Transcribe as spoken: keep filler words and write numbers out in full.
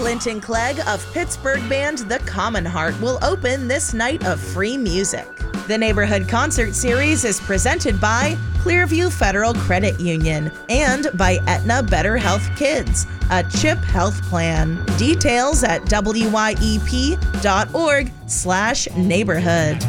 Clinton Clegg of Pittsburgh band The Common Heart will open this night of free music. The Neighborhood Concert Series is presented by Clearview Federal Credit Union and by Aetna Better Health Kids, a CHIP health plan. Details at W Y E P dot org slash neighborhood.